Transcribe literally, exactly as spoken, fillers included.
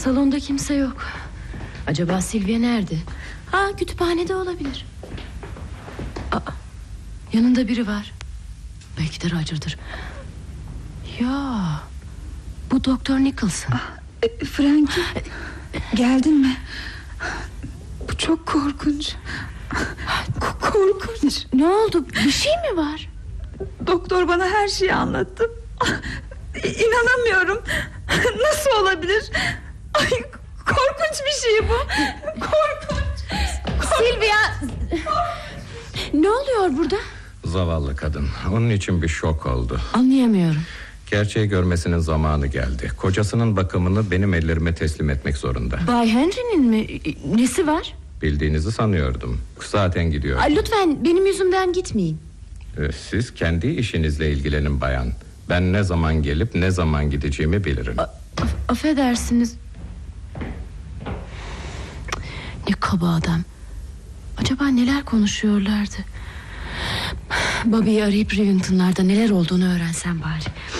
Salonda kimse yok. Acaba Silvia nerede? Ha, kütüphanede olabilir. Aa, yanında biri var. Belki de Roger'dır. Ya, bu Doktor Nicholson. ah, e, Frankie, geldin mi? Bu çok korkunç. K- korkunç. Ne oldu, bir şey mi var? Doktor bana her şeyi anlattı. İnanamıyorum. Nasıl olabilir? Ay, korkunç bir şey bu. Korkunç. Silvia, ne oluyor burada? Zavallı kadın, onun için bir şok oldu. Anlayamıyorum. Gerçeği görmesinin zamanı geldi. Kocasının bakımını benim ellerime teslim etmek zorunda. Bay Henry'nin mi? Nesi var? Bildiğinizi sanıyordum. Zaten gidiyor. Aa, lütfen benim yüzümden gitmeyin. Siz kendi işinizle ilgilenin bayan. Ben ne zaman gelip ne zaman gideceğimi bilirim. A- af- affedersiniz. Ne kaba adam. Acaba neler konuşuyorlardı? Bobby'yi arayıp Rivington'larda neler olduğunu öğrensem bari.